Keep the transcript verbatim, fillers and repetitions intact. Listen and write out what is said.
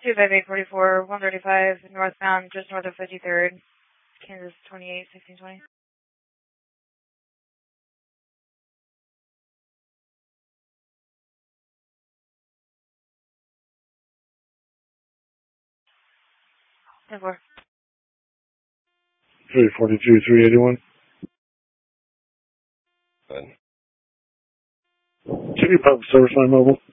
two five eight four four, one thirty-five, northbound, just north of fifty-third, Kansas twenty-eight, sixteen twenty. ten four. three forty-two, three eighty-one. Good. Can you pump service line mobile?